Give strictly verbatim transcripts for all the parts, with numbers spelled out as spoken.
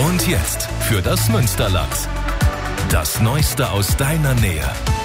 Und jetzt für das Münsterland. Das Neueste aus deiner Nähe.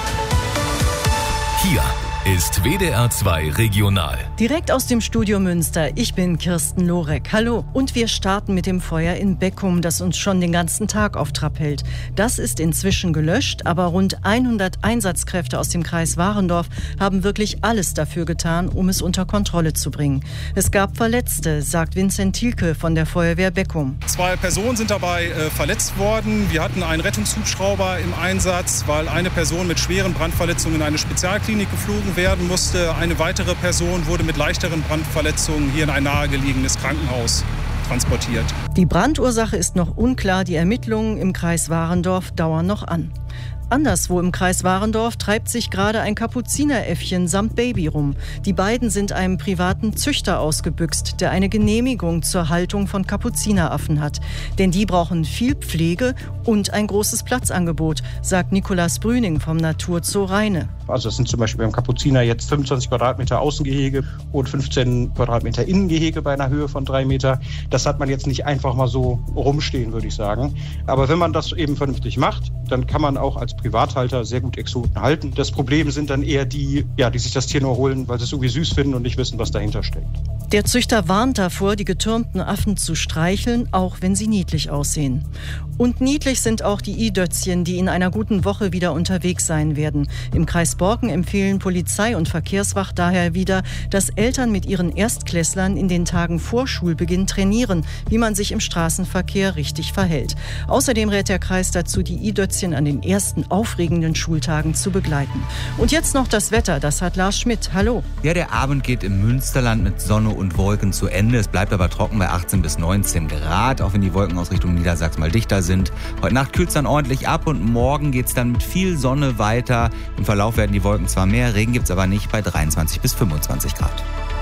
Hier ist W D R zwei Regional. Direkt aus dem Studio Münster. Ich bin Kirsten Lorek. Hallo. Und wir starten mit dem Feuer in Beckum, das uns schon den ganzen Tag auf Trab hält. Das ist inzwischen gelöscht, aber rund hundert Einsatzkräfte aus dem Kreis Warendorf haben wirklich alles dafür getan, um es unter Kontrolle zu bringen. Es gab Verletzte, sagt Vincent Thielke von der Feuerwehr Beckum. Zwei Personen sind dabei äh, verletzt worden. Wir hatten einen Rettungshubschrauber im Einsatz, weil eine Person mit schweren Brandverletzungen in eine Spezialklinik geflogen werden musste. Eine weitere Person wurde mit leichteren Brandverletzungen hier in ein nahegelegenes Krankenhaus transportiert. Die Brandursache ist noch unklar. Die Ermittlungen im Kreis Warendorf dauern noch an. Anderswo im Kreis Warendorf treibt sich gerade ein Kapuzineräffchen samt Baby rum. Die beiden sind einem privaten Züchter ausgebüxt, der eine Genehmigung zur Haltung von Kapuzineraffen hat. Denn die brauchen viel Pflege und ein großes Platzangebot, sagt Nikolaus Brüning vom Naturzoo Rheine. Also es sind zum Beispiel beim Kapuziner jetzt fünfundzwanzig Quadratmeter Außengehege und fünfzehn Quadratmeter Innengehege bei einer Höhe von drei Meter. Das hat man jetzt nicht einfach mal so rumstehen, würde ich sagen. Aber wenn man das eben vernünftig macht, dann kann man auch als Privathalter sehr gut Exoten halten. Das Problem sind dann eher die, ja, die sich das Tier nur holen, weil sie es irgendwie süß finden und nicht wissen, was dahinter steckt. Der Züchter warnt davor, die getürmten Affen zu streicheln, auch wenn sie niedlich aussehen. Und niedlich sind auch die I-Dötzchen, die in einer guten Woche wieder unterwegs sein werden. Im Kreis Borken empfehlen Polizei und Verkehrswacht daher wieder, dass Eltern mit ihren Erstklässlern in den Tagen vor Schulbeginn trainieren, wie man sich im Straßenverkehr richtig verhält. Außerdem rät der Kreis dazu, die I-Dötzchen an den ersten aufregenden Schultagen zu begleiten. Und jetzt noch das Wetter, das hat Lars Schmidt. Hallo. Ja, der Abend geht im Münsterland mit Sonne und Wolken zu Ende. Es bleibt aber trocken bei achtzehn bis neunzehn Grad, auch wenn die Wolken aus Richtung Niedersachsen mal dichter sind. Heute Nacht kühlt es dann ordentlich ab und morgen geht es dann mit viel Sonne weiter. Im Verlauf werden die Wolken zwar mehr, Regen gibt es aber nicht, bei dreiundzwanzig bis fünfundzwanzig Grad.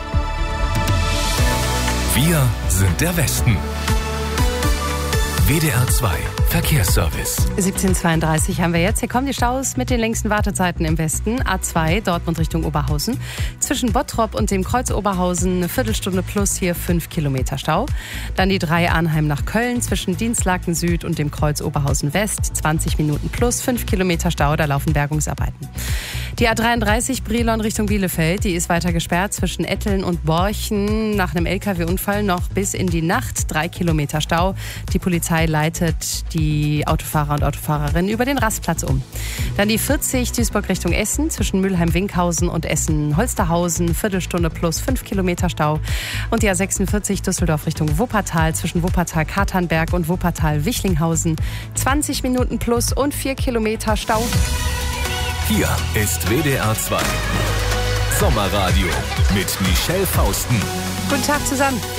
Wir sind der Westen. W D R zwei Verkehrsservice. siebzehn Uhr zweiunddreißig haben wir jetzt. Hier kommen die Staus mit den längsten Wartezeiten im Westen. A zwei, Dortmund Richtung Oberhausen. Zwischen Bottrop und dem Kreuz Oberhausen eine Viertelstunde plus, hier fünf Kilometer Stau. Dann die drei Arnheim nach Köln zwischen Dienstlaken Süd und dem Kreuz Oberhausen West. zwanzig Minuten plus, fünf Kilometer Stau, da laufen Bergungsarbeiten. Die A dreiunddreißig Brilon Richtung Bielefeld, die ist weiter gesperrt zwischen Etteln und Borchen. Nach einem L K W-Unfall noch bis in die Nacht, drei Kilometer Stau. Die Polizei leitet die Autofahrer und Autofahrerinnen über den Rastplatz um. Dann die vierzig Duisburg Richtung Essen zwischen Mülheim-Winkhausen und Essen-Holsterhausen, Viertelstunde plus, fünf Kilometer Stau. Und die A sechsundvierzig Düsseldorf Richtung Wuppertal zwischen Wuppertal-Katernberg und Wuppertal-Wichlinghausen, zwanzig Minuten plus und vier Kilometer Stau. Hier ist W D R zwei Sommerradio mit Michelle Fausten. Guten Tag zusammen.